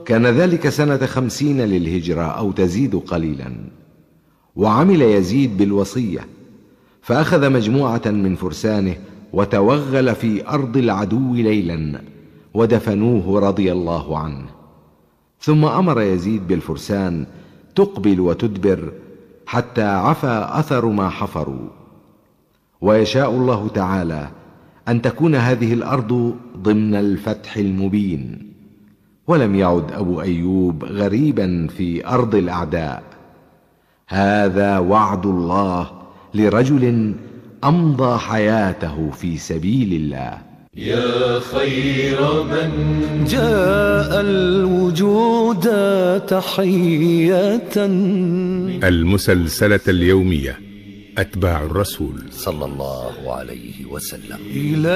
كان ذلك سنة 50 للهجرة أو تزيد قليلا. وعمل يزيد بالوصية، فأخذ مجموعة من فرسانه وتوغل في أرض العدو ليلا ودفنوه رضي الله عنه. ثم أمر يزيد بالفرسان تقبل وتدبر حتى عفى أثر ما حفروا. ويشاء الله تعالى أن تكون هذه الأرض ضمن الفتح المبين. ولم يعد أبو أيوب غريبا في أرض الأعداء. هذا وعد الله لرجل أمضى حياته في سبيل الله. يا خير من جاء الوجود تحية. المسلسلة اليومية أتباع الرسول صلى الله عليه وسلم.